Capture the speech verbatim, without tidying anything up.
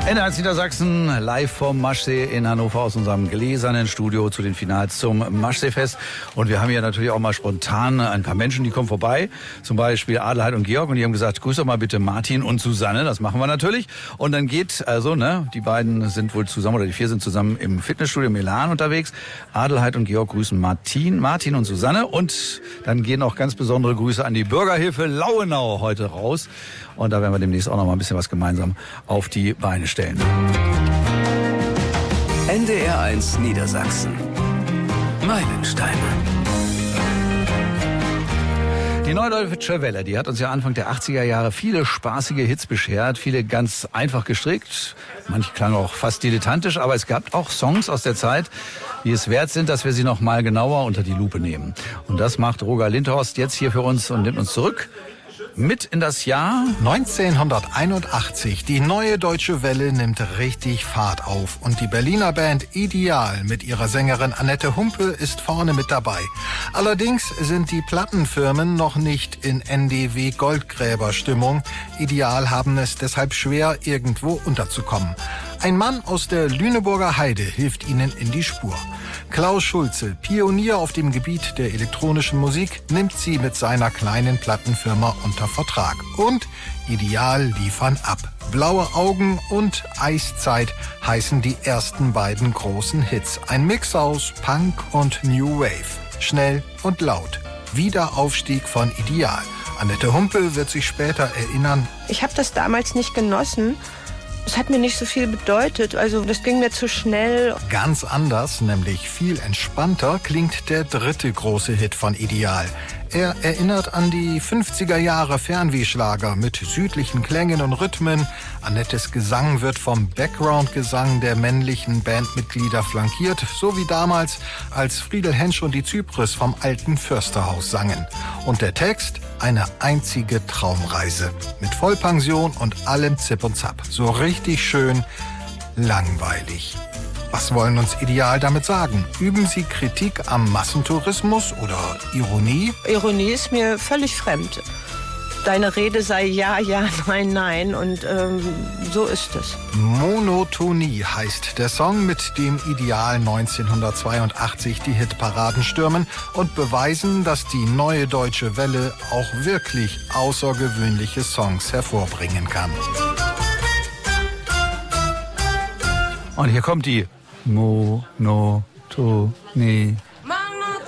N eins Niedersachsen, live vom Maschsee in Hannover aus unserem gläsernen Studio zu den Finals zum Maschseefest. Und wir haben hier natürlich auch mal spontan ein paar Menschen, die kommen vorbei. Zum Beispiel Adelheid und Georg. Und die haben gesagt, grüß doch mal bitte Martin und Susanne. Das machen wir natürlich. Und dann geht, also, ne, die beiden sind wohl zusammen, oder die vier sind zusammen im Fitnessstudio Melan unterwegs. Adelheid und Georg grüßen Martin, Martin und Susanne. Und dann gehen auch ganz besondere Grüße an die Bürgerhilfe Lauenau heute raus. Und da werden wir demnächst auch noch mal ein bisschen was gemeinsam auf die Beine stellen. N D R eins Niedersachsen. Meilensteine. Die Neue Deutsche Welle, die hat uns ja Anfang der achtziger Jahre viele spaßige Hits beschert, viele ganz einfach gestrickt, manche klangen auch fast dilettantisch, aber es gab auch Songs aus der Zeit, die es wert sind, dass wir sie noch mal genauer unter die Lupe nehmen. Und das macht Roger Lindhorst jetzt hier für uns und nimmt uns zurück mit in das Jahr neunzehnhunderteinundachtzig. Die Neue Deutsche Welle nimmt richtig Fahrt auf. Und die Berliner Band Ideal mit ihrer Sängerin Annette Humpe ist vorne mit dabei. Allerdings sind die Plattenfirmen noch nicht in N D W-Goldgräber-Stimmung. Ideal haben es deshalb schwer, irgendwo unterzukommen. Ein Mann aus der Lüneburger Heide hilft ihnen in die Spur. Klaus Schulze, Pionier auf dem Gebiet der elektronischen Musik, nimmt sie mit seiner kleinen Plattenfirma unter Vertrag. Und Ideal liefern ab. Blaue Augen und Eiszeit heißen die ersten beiden großen Hits. Ein Mix aus Punk und New Wave. Schnell und laut. Wiederaufstieg von Ideal. Annette Humpe wird sich später erinnern. Ich habe das damals nicht genossen. Es hat mir nicht so viel bedeutet, also das ging mir zu schnell. Ganz anders, nämlich viel entspannter, klingt der dritte große Hit von Ideal. Er erinnert an die fünfziger Jahre Fernwehschlager mit südlichen Klängen und Rhythmen. Annettes Gesang wird vom Background-Gesang der männlichen Bandmitglieder flankiert, so wie damals, als Friedel Hensch und die Zypris vom alten Försterhaus sangen. Und der Text? Eine einzige Traumreise. Mit Vollpension und allem Zip und Zap. So richtig schön langweilig. Was wollen uns Ideal damit sagen? Üben Sie Kritik am Massentourismus oder Ironie? Ironie ist mir völlig fremd. Deine Rede sei ja, ja, nein, nein und ähm, so ist es. Monotonie heißt der Song, mit dem Ideal neunzehnhundertzweiundachtzig die Hitparaden stürmen und beweisen, dass die Neue Deutsche Welle auch wirklich außergewöhnliche Songs hervorbringen kann. Und hier kommt die Monotonie.